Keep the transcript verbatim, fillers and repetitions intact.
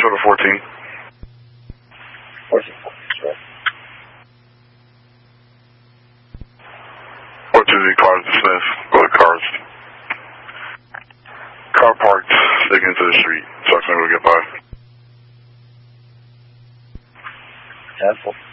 seven fourteen. fourteen, right. Or to the cars dismissed. Or the cars. Car parked, sticking into the street. Suspect will get by. Careful.